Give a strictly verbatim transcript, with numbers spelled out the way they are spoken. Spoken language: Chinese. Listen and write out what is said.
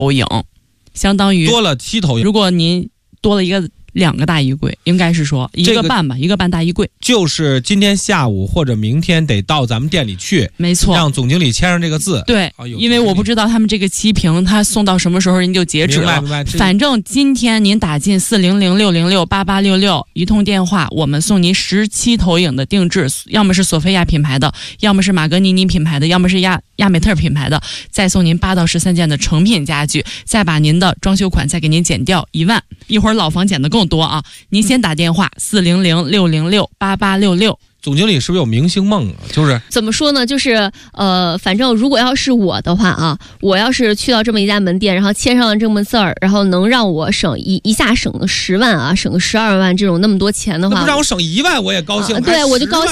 头影，相当于多了七头影。 如果您多了一个两个大衣柜，应该是说一个半吧，这个、一个半大衣柜。 就是今天下午或者明天得到咱们店里去， 没错， 让总经理签上这个字。 对，哦、因为我不知道他们这个七瓶他送到什么时候人就截止了。反正今天您打进四零零六零六八八六六一通电话，我们送您十七头影的定制，要么是索菲亚品牌的，要么是马格尼尼品牌的，要么是亚亚美特品牌的，再送您八到十三件的成品家具，再把您的装修款再给您减掉一万。一会儿老房减的更多啊！您先打电话四零零六零六八八六六。 总经理是不是有明星梦啊？就是怎么说呢？就是呃，反正如果要是我的话啊，我要是去到这么一家门店，然后签上了这么字儿，然后能让我省一一下省个十万啊，省个十二万这种那么多钱的话， 那不让我省一万我也高兴。 啊、对，我就高兴。